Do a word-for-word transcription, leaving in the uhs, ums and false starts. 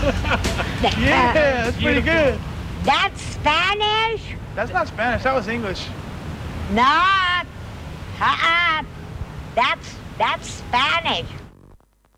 Yeah, that's pretty Beautiful. good. That's Spanish? That's not Spanish. That was English. No. Uh-uh. That's, that's Spanish.